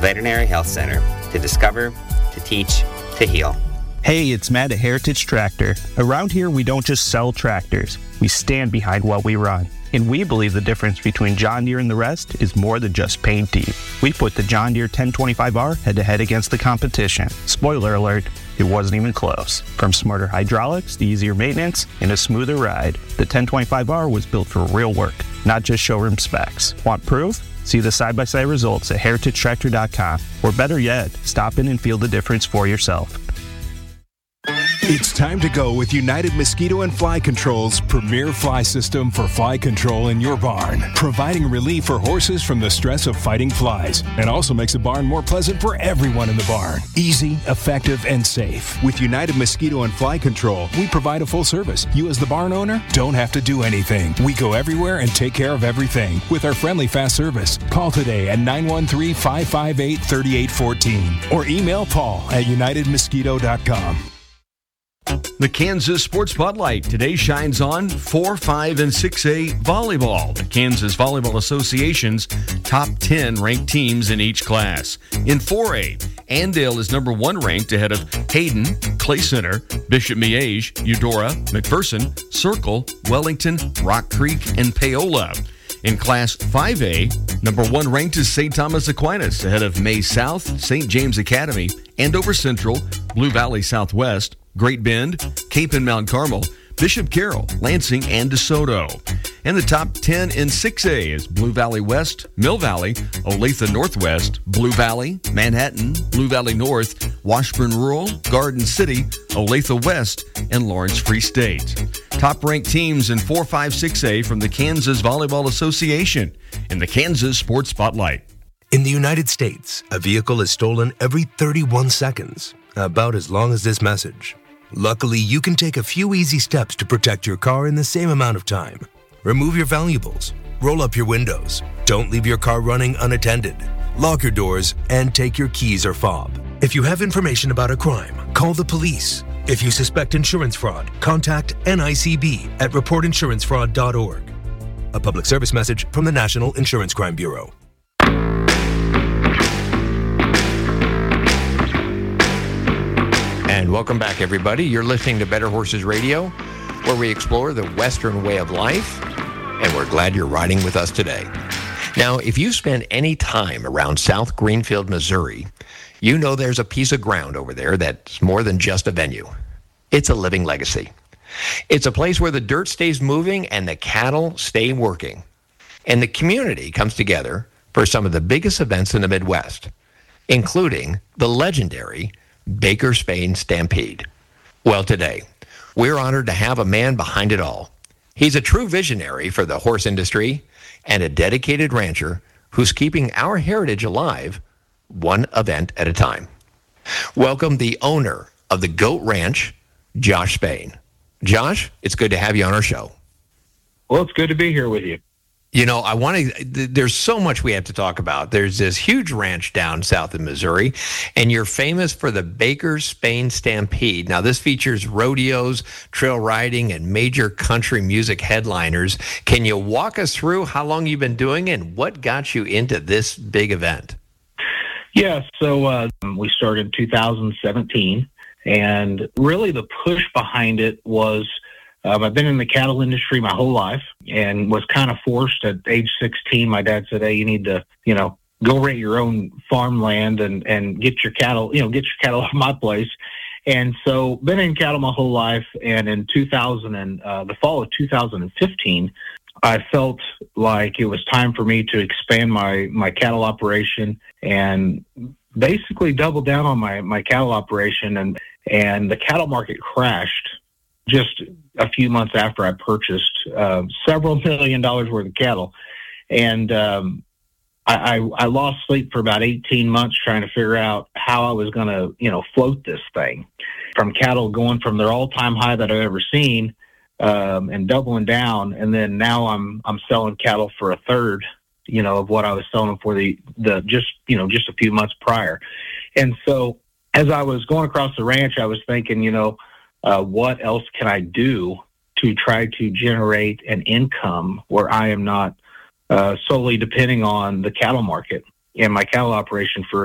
Veterinary Health Center to discover, to teach, to heal. Hey, it's Matt at Heritage Tractor. Around here, we don't just sell tractors. We stand behind what we run. And we believe the difference between John Deere and the rest is more than just paint deep. We put the John Deere 1025R head-to-head against the competition. Spoiler alert, it wasn't even close. From smarter hydraulics to easier maintenance and a smoother ride, the 1025R was built for real work, not just showroom specs. Want proof? See the side-by-side results at heritagetractor.com. Or better yet, stop in and feel the difference for yourself. It's time to go with United Mosquito and Fly Control's premier fly system for fly control in your barn, providing relief for horses from the stress of fighting flies, and also makes the barn more pleasant for everyone in the barn. Easy, effective, and safe. With United Mosquito and Fly Control, we provide a full service. You as the barn owner don't have to do anything. We go everywhere and take care of everything with our friendly fast service. Call today at 913-558-3814 or email Paul at unitedmosquito.com. The Kansas Sports Spotlight today shines on 4, 5, and 6A volleyball. The Kansas Volleyball Association's top 10 ranked teams in each class. In 4A, Andale is number 1 ranked ahead of Hayden, Clay Center, Bishop Miege, Eudora, McPherson, Circle, Wellington, Rock Creek, and Paola. In Class 5A, number 1 ranked is St. Thomas Aquinas ahead of May South, St. James Academy, Andover Central, Blue Valley Southwest, Great Bend, Cape and Mount Carmel, Bishop Carroll, Lansing, and DeSoto. And the top 10 in 6A is Blue Valley West, Mill Valley, Olathe Northwest, Blue Valley, Manhattan, Blue Valley North, Washburn Rural, Garden City, Olathe West, and Lawrence Free State. Top-ranked teams in 4, 5, 6A from the Kansas Volleyball Association in the Kansas Sports Spotlight. In the United States, a vehicle is stolen every 31 seconds, about as long as this message. Luckily, you can take a few easy steps to protect your car in the same amount of time. Remove your valuables, roll up your windows, don't leave your car running unattended, lock your doors, and take your keys or fob. If you have information about a crime, call the police. If you suspect insurance fraud, contact NICB at reportinsurancefraud.org. A public service message from the National Insurance Crime Bureau. And welcome back, everybody. You're listening to Better Horses Radio, where we explore the Western way of life, and we're glad you're riding with us today. Now, if you spend any time around South Greenfield, Missouri, you know there's a piece of ground over there that's more than just a venue. It's a living legacy. It's a place where the dirt stays moving and the cattle stay working. And the community comes together for some of the biggest events in the Midwest, including the legendary Baker Spain Stampede. Well, today, we're honored to have a man behind it all. He's a true visionary for the horse industry and a dedicated rancher who's keeping our heritage alive one event at a time. Welcome the owner of the Goat Ranch, Josh Spain. Josh, it's good to have you on our show. Well, it's good to be here with you. You know, there's so much we have to talk about. There's this huge ranch down south of Missouri, and you're famous for the Baker Spain Stampede. Now, this features rodeos, trail riding, and major country music headliners. Can you walk us through how long you've been doing it and what got you into this big event? Yeah, so we started in 2017, and really the push behind it was I've been in the cattle industry my whole life and was kind of forced at age 16. My dad said, hey, you need to, go rent your own farmland and get your cattle, off my place. And so been in cattle my whole life. And in the fall of 2015, I felt like it was time for me to expand my cattle operation and basically double down on my cattle operation. And the cattle market crashed just a few months after I purchased several $1 million worth of cattle. And I lost sleep for about 18 months trying to figure out how I was going to, float this thing from cattle going from their all-time high that I've ever seen and doubling down. And then now I'm selling cattle for a third, of what I was selling them for just a few months prior. And so as I was going across the ranch, I was thinking, what else can I do to try to generate an income where I am not solely depending on the cattle market and my cattle operation for